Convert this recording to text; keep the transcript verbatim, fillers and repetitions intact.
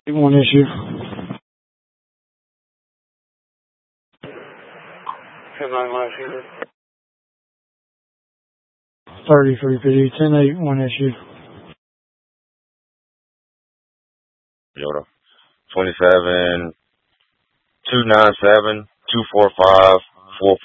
One issue. ten nine last year. thirty-three fifty, ten eight, one issue. Yoda. twenty-seven, two nine seven, two four five, four